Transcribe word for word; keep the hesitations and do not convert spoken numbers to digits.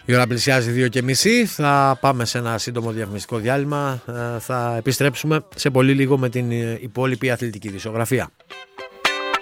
Η ώρα πλησιάζει δύο και μισή. Θα πάμε σε ένα σύντομο διαφημιστικό διάλειμμα. Θα επιστρέψουμε σε πολύ λίγο με την υπόλοιπη αθλητική δισογραφία.